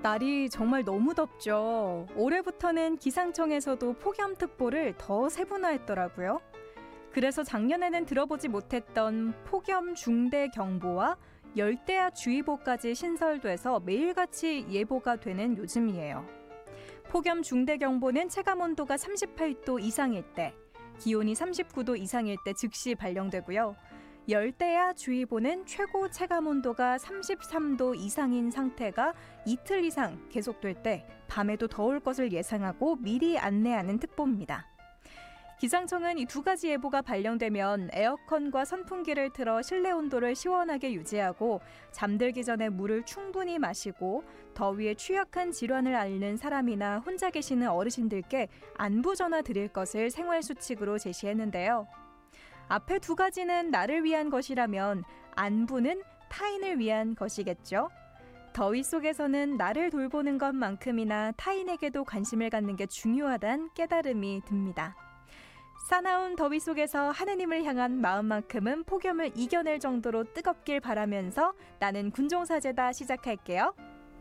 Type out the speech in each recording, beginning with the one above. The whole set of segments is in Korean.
날이 정말 너무 덥죠. 올해부터는 기상청에서도 폭염특보를 더 세분화했더라고요. 그래서 작년에는 들어보지 못했던 폭염 중대경보와 열대야 주의보까지 신설돼서 매일같이 예보가 되는 요즘이에요. 폭염 중대경보는 체감온도가 38도 이상일 때, 기온이 39도 이상일 때 즉시 발령되고요. 열대야 주의보는 최고 체감온도가 33도 이상인 상태가 이틀 이상 계속될 때 밤에도 더울 것을 예상하고 미리 안내하는 특보입니다. 기상청은 이 두 가지 예보가 발령되면 에어컨과 선풍기를 틀어 실내 온도를 시원하게 유지하고 잠들기 전에 물을 충분히 마시고 더위에 취약한 질환을 앓는 사람이나 혼자 계시는 어르신들께 안부 전화 드릴 것을 생활수칙으로 제시했는데요. 앞에 두 가지는 나를 위한 것이라면 안부는 타인을 위한 것이겠죠. 더위 속에서는 나를 돌보는 것만큼이나 타인에게도 관심을 갖는 게 중요하다는 깨달음이 듭니다. 사나운 더위 속에서 하느님을 향한 마음만큼은 폭염을 이겨낼 정도로 뜨겁길 바라면서 나는 군종사제다 시작할게요.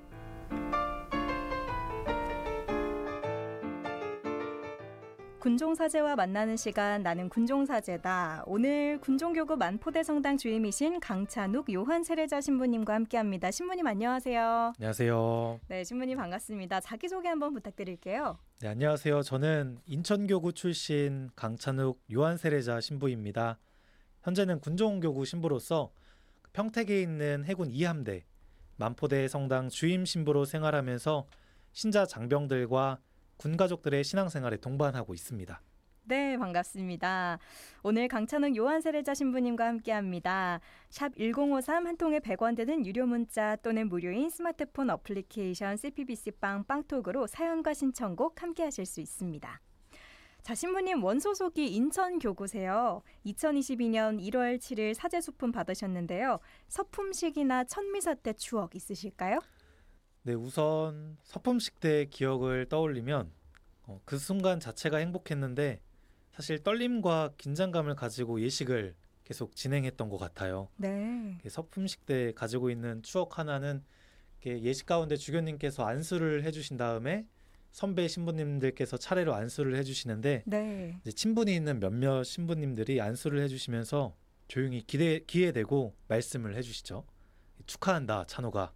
군종사제와 만나는 시간, 나는 군종사제다. 오늘 군종교구 만포대성당 주임이신 강찬욱 요한세례자 신부님과 함께합니다. 신부님 안녕하세요. 안녕하세요. 네, 신부님 반갑습니다. 자기소개 한번 부탁드릴게요. 네, 안녕하세요. 저는 인천교구 출신 강찬욱 요한세례자 신부입니다. 현재는 군종교구 신부로서 평택에 있는 해군 2함대 만포대 성당 주임 신부로 생활하면서 신자 장병들과 군가족들의 신앙생활에 동반하고 있습니다. 네, 반갑습니다. 오늘 강찬욱 요한세례자 신부님과 함께합니다. 샵 1053 한 통에 100원 되는 유료 문자 또는 무료인 스마트폰 어플리케이션 CPBC빵 빵톡으로 사연과 신청곡 함께하실 수 있습니다. 자, 신부님 원소속이 인천교구세요. 2022년 1월 7일 사제수품 받으셨는데요. 서품식이나 천미사 때 추억 있으실까요? 네, 우선 서품식 때 기억을 떠올리면 그 순간 자체가 행복했는데 사실 떨림과 긴장감을 가지고 예식을 계속 진행했던 것 같아요. 네. 서품식 때 가지고 있는 추억 하나는 예식 가운데 주교님께서 안수를 해주신 다음에 선배 신부님들께서 차례로 안수를 해주시는데 네. 이제 친분이 있는 몇몇 신부님들이 안수를 해주시면서 조용히 귀에 대고 말씀을 해주시죠. 축하한다, 찬호가.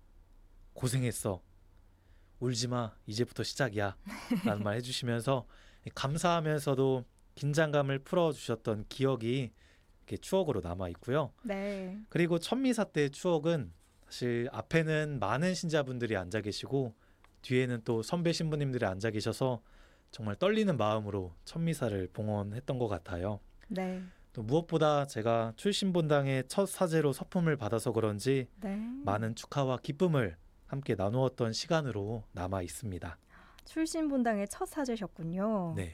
고생했어. 울지마. 이제부터 시작이야. 라는 말 해주시면서 감사하면서도 긴장감을 풀어주셨던 기억이 이렇게 추억으로 남아있고요. 네. 그리고 천미사 때의 추억은 사실 앞에는 많은 신자분들이 앉아 계시고 뒤에는 또 선배 신부님들이 앉아 계셔서 정말 떨리는 마음으로 천미사를 봉헌했던 것 같아요. 네. 또 무엇보다 제가 출신본당의 첫 사제로 서품을 받아서 그런지 네. 많은 축하와 기쁨을 함께 나누었던 시간으로 남아 있습니다. 출신본당의 첫 사제셨군요. 네.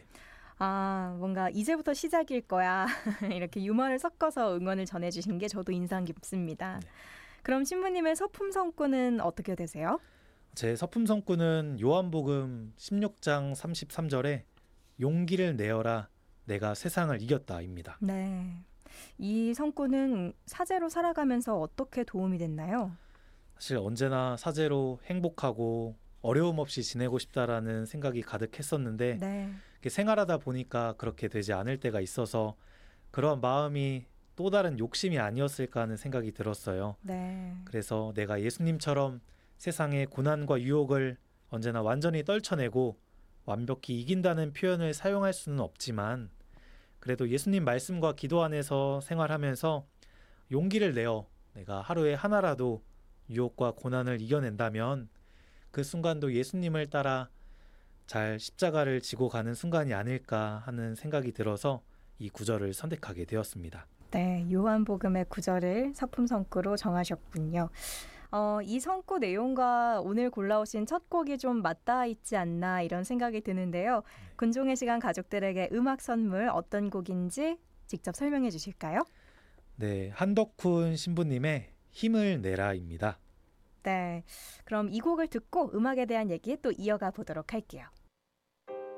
아, 뭔가 이제부터 시작일 거야. 이렇게 유머를 섞어서 응원을 전해주신 게 저도 인상 깊습니다. 네. 그럼 신부님의 서품 성구는 어떻게 되세요? 제 서품 성구는 요한복음 16장 33절에 용기를 내어라 내가 세상을 이겼다입니다. 네. 이 성구는 사제로 살아가면서 어떻게 도움이 됐나요? 사실 언제나 사제로 행복하고 어려움 없이 지내고 싶다라는 생각이 가득했었는데 네. 생활하다 보니까 그렇게 되지 않을 때가 있어서 그러한 마음이 또 다른 욕심이 아니었을까 하는 생각이 들었어요. 네. 그래서 내가 예수님처럼 세상의 고난과 유혹을 언제나 완전히 떨쳐내고 완벽히 이긴다는 표현을 사용할 수는 없지만 그래도 예수님 말씀과 기도 안에서 생활하면서 용기를 내어 내가 하루에 하나라도 유혹과 고난을 이겨낸다면 그 순간도 예수님을 따라 잘 십자가를 지고 가는 순간이 아닐까 하는 생각이 들어서 이 구절을 선택하게 되었습니다. 네, 요한복음의 구절을 서품 성구로 정하셨군요. 이 성구 내용과 오늘 골라오신 첫 곡이 좀 맞닿아 있지 않나 이런 생각이 드는데요. 군종의 시간 가족들에게 음악 선물 어떤 곡인지 직접 설명해 주실까요? 네, 한덕훈 신부님의 힘을 내라입니다. 네, 그럼 이 곡을 듣고 음악에 대한 얘기 또 이어가 보도록 할게요.